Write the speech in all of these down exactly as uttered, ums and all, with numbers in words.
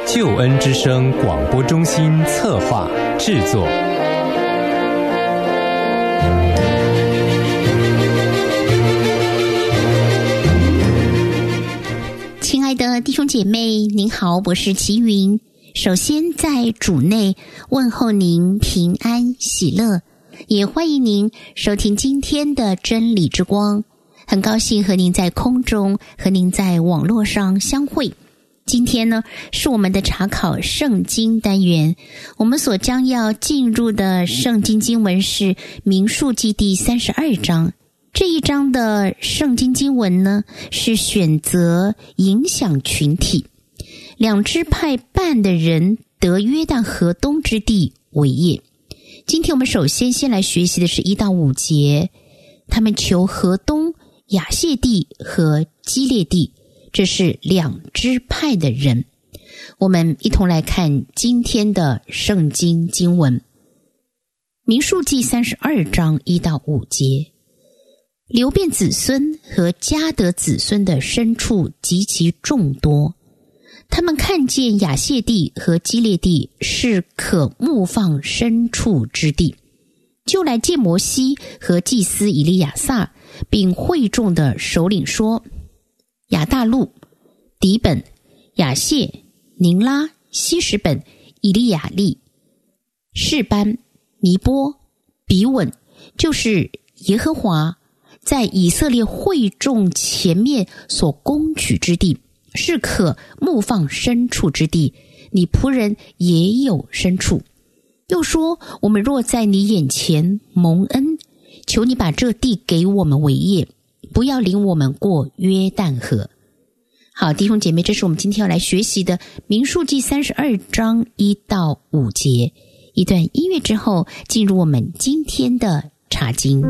救恩之声广播中心策划制作。 亲爱的弟兄姐妹，您好，我是齐云。首先在主内问候您平安喜乐，也欢迎您收听今天的真理之光。很高兴和您在空中和您在网络上相会。今天呢，是我们的查考圣经单元，我们所将要进入的圣经经文是民数记第三十二章。这一章的圣经经文呢，是选择影响群体，两支派半的人得约旦河东之地为业。今天我们首先先来学习的是一到五节，他们求河东、亚谢地和基列地，这是两支派的人。我们一同来看今天的圣经经文，民数记三十二章一到五节。流便子孙和迦得子孙的牲畜极其众多，他们看见亚谢地和基列地是可牧放牲畜之地，就来见摩西和祭司以利亚撒，并会众的首领说：亚大路、底本、亚谢、宁拉、希实本、以利亚利、示班、尼波、比稳，就是耶和华在以色列会众前面所攻取之地，是可牧放牲畜之地，你仆人也有牲畜。又说：我们若在你眼前蒙恩，求你把这地给我们为业，不要领我们过约旦河。好，弟兄姐妹，这是我们今天要来学习的民数记三十二章一到五节。一段音乐之后，进入我们今天的查经。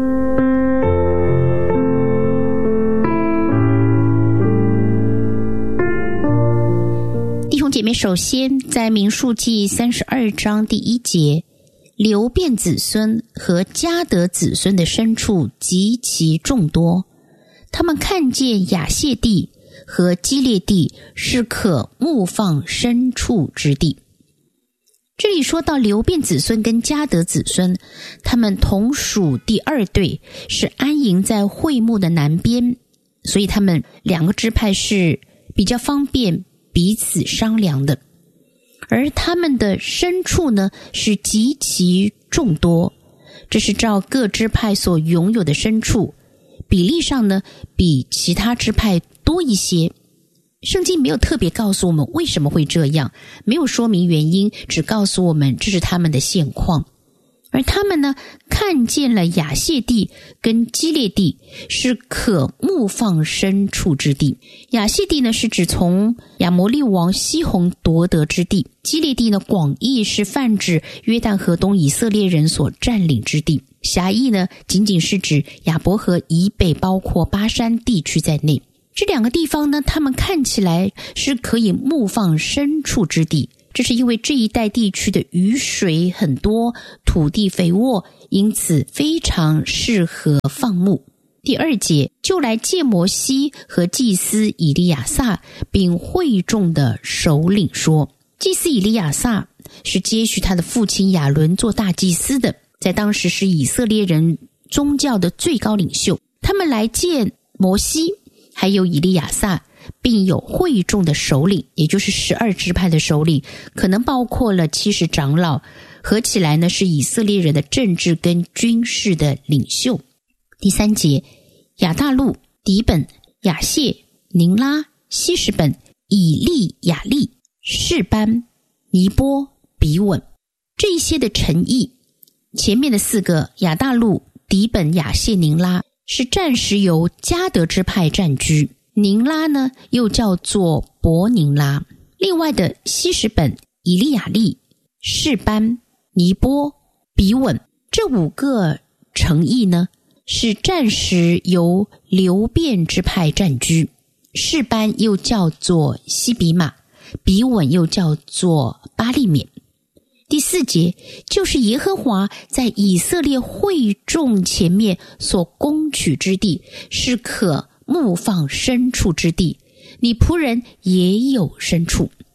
弟兄姐妹，首先在民数记三十二章第一节，流便子孙和迦得子孙的牲畜极其众多，他们看见亚谢地和基列地是可牧放牲畜之地。这里说到流便子孙跟迦得子孙，他们同属第二队，是安营在会幕的南边，所以他们两个支派是比较方便彼此商量的。而他们的牲畜呢，是极其众多，这是照各支派所拥有的牲畜比例上呢，比其他支派多一些。圣经没有特别告诉我们为什么会这样，没有说明原因，只告诉我们这是他们的现况。而他们呢，看见了亚谢地跟基列地是可牧放牲畜之地。亚谢地呢，是指从亚摩利王西宏夺得之地；基列地呢，广义是泛指约旦河东以色列人所占领之地；狭义呢，仅仅是指亚伯河以北，包括巴山地区在内。这两个地方呢，他们看起来是可以牧放牲畜之地，这是因为这一带地区的雨水很多，土地肥沃，因此非常适合放牧。第二节，就来见摩西和祭司以利亚撒，并会众的首领说。祭司以利亚撒是接续他的父亲亚伦做大祭司的，在当时是以色列人宗教的最高领袖。他们来见摩西还有以利亚撒，并有会众的首领，也就是十二支派的首领，可能包括了七十长老，合起来呢是以色列人的政治跟军事的领袖。第三节，亚大路、底本、亚谢、宁拉、希实本、以利亚利、示班、尼波、比稳，这一些的城邑，前面的四个亚大路、底本、亚谢、宁拉是暂时由迦得支派占据，宁拉呢又叫做伯宁拉。另外的希实本、以利亚利、示班、尼波、比稳，这五个城邑呢是暂时由流便支派占据。示班又叫做西比马，比稳又叫做巴利缅。第四节，就是耶和华在以色列会众前面所攻取之地，是可牧放牲畜之地，你仆人也有牲畜。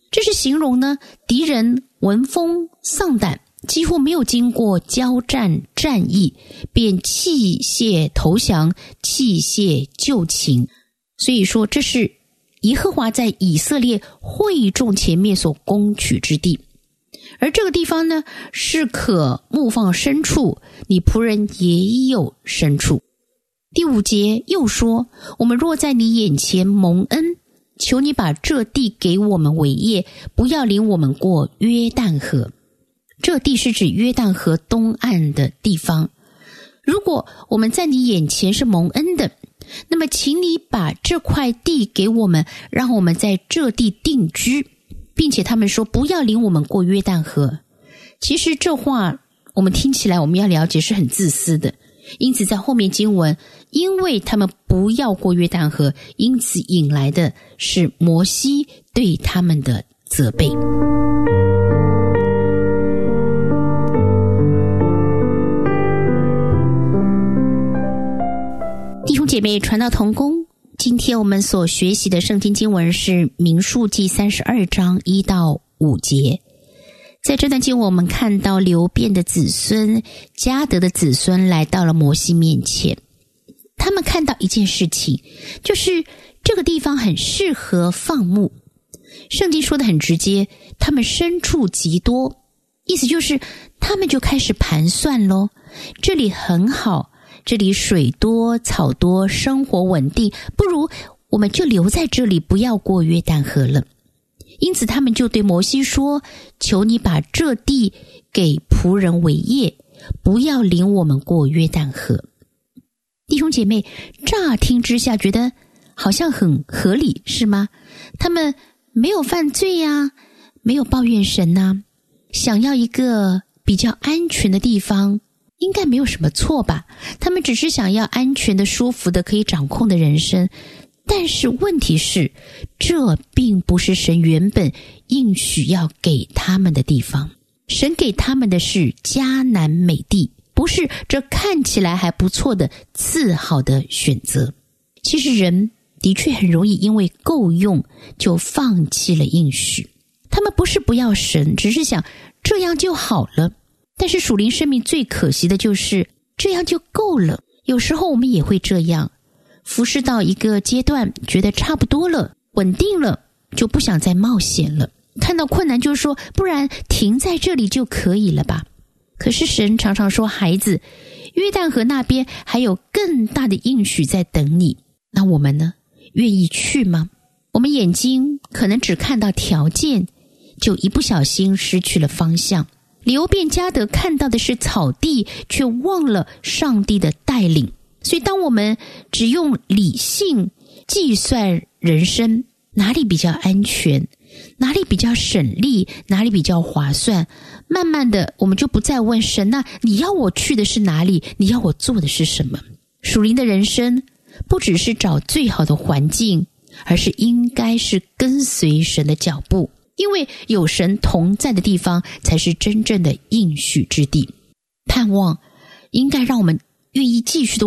这是形容呢，敌人闻风丧胆，几乎没有经过交战战役，便弃械投降，弃械就擒。所以说，这是耶和华在以色列会众前面所攻取之地。而这个地方呢，是可牧放牲畜，你仆人也有牲畜。第五节又说，我们若在你眼前蒙恩，求你把这地给我们为业，不要领我们过约旦河。这地是指约旦河东岸的地方。如果我们在你眼前是蒙恩的，那么请你把这块地给我们，让我们在这地定居，并且他们说不要领我们过约旦河。其实这话我们听起来，我们要了解是很自私的。因此在后面经文，因为他们不要过约旦河，因此引来的是摩西对他们的责备。弟兄姐妹，传道同工，今天我们所学习的圣经经文是民数记三十二章一到五节。在这段经文，我们看到流便的子孙、迦得的子孙来到了摩西面前。他们看到一件事情，就是这个地方很适合放牧。圣经说得很直接，他们牲畜极多，意思就是他们就开始盘算咯，这里很好，这里水多草多，生活稳定，不如我们就留在这里，不要过约旦河了。因此他们就对摩西说，求你把这地给仆人为业，不要领我们过约旦河。弟兄姐妹，乍听之下觉得好像很合理，是吗？他们没有犯罪啊，没有抱怨神啊，想要一个比较安全的地方，应该没有什么错吧？他们只是想要安全的、舒服的、可以掌控的人生。但是问题是，这并不是神原本应许要给他们的地方。神给他们的是迦南美地，不是这看起来还不错的次好的选择。其实人的确很容易因为够用就放弃了应许。他们不是不要神，只是想这样就好了。但是属灵生命最可惜的就是这样就够了。有时候我们也会这样，服侍到一个阶段，觉得差不多了，稳定了，就不想再冒险了。看到困难就说，不然停在这里就可以了吧。可是神常常说，孩子，约旦河那边还有更大的应许在等你。那我们呢？愿意去吗？我们眼睛可能只看到条件，就一不小心失去了方向。流便迦得看到的是草地，却忘了上帝的带领。所以当我们只用理性计算人生，哪里比较安全，哪里比较省力，哪里比较划算，慢慢的我们就不再问神，那你要我去的是哪里？你要我做的是什么？属灵的人生不只是找最好的环境，而是应该是跟随神的脚步，因为有神同在的地方才是真正的应许之地。盼望应该让我们愿意继续的